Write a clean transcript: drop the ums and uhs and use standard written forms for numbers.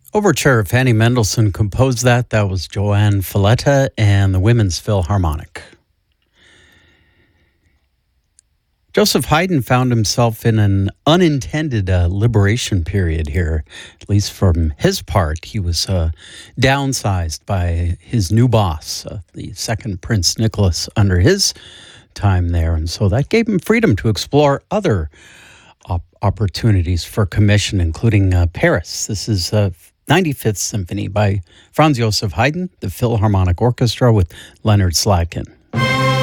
Overture, Fanny Mendelssohn composed that. That was Joanne Falletta and the Women's Philharmonic. Joseph Haydn found himself in an unintended liberation period here, at least from his part. He was downsized by his new boss, the second Prince Nicholas, under his time there. And so that gave him freedom to explore other opportunities for commission, including Paris. This is 95th Symphony by Franz Joseph Haydn, the Philharmonic Orchestra with Leonard Slatkin.